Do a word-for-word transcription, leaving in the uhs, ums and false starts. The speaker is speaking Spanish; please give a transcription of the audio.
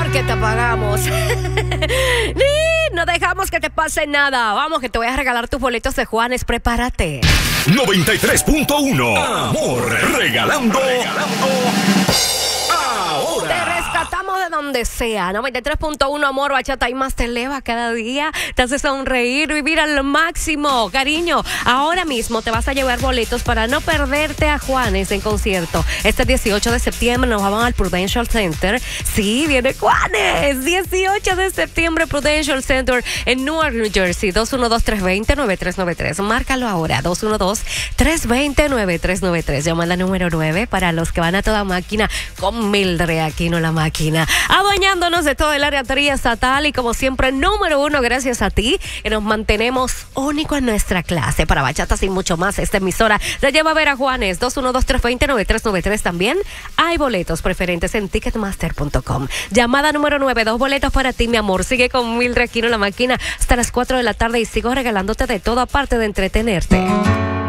porque te pagamos. Ni no dejamos que te pase nada. Vamos, que te voy a regalar tus boletos de Juanes. Prepárate. noventa y tres punto uno. Amor, regalando. regalando. Ahora. Te rescatamos de donde sea. noventa y tres punto uno, amor, bachata y más te eleva cada día. Te hace sonreír, vivir al máximo. Cariño, ahora mismo te vas a llevar boletos para no perderte a Juanes en concierto. Este dieciocho de septiembre nos vamos al Prudential Center. Sí, viene Juanes. dieciocho de septiembre, Prudential Center en Newark, New Jersey. dos uno dos, tres dos cero, nueve tres nueve tres. Márcalo ahora. dos uno dos, tres dos cero, nueve tres nueve tres. Llamada número nueve para los que van a toda máquina con Mildred Aquino la máquina. Adueñándonos de todo el área triestatal y como siempre, número uno, gracias a ti, que nos mantenemos únicos en nuestra clase. Para bachatas y mucho más, esta emisora te lleva a ver a Juanes. dos uno dos, tres dos cero, nueve tres nueve tres. También hay boletos preferentes en ticketmaster punto com. Llamada número nueve, dos boletos para ti, mi amor. Sigue con Mildred Aquino la máquina hasta las cuatro de la tarde y sigo regalándote de todo aparte de entretenerte.